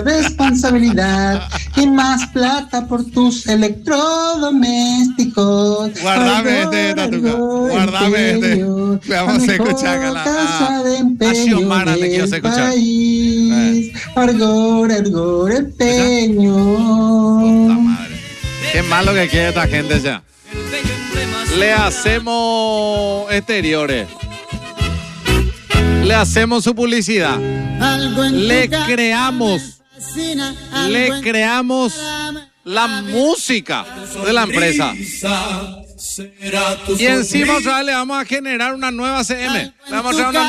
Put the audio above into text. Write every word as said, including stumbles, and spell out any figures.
responsabilidad y más plata por tus electrodomésticos. Guardame este, Tatuca. Guardame este. Le vamos a escuchar acá la casa de a empeño Xiomara le quiero del escuchar. país. Argor, Argor, empeño. Puta madre. Qué malo que quiere esta gente ya. Le hacemos exteriores. Le hacemos su publicidad. Le creamos. Le creamos la música de la empresa. Y encima otra vez le vamos a generar una nueva C M. Le vamos a generar una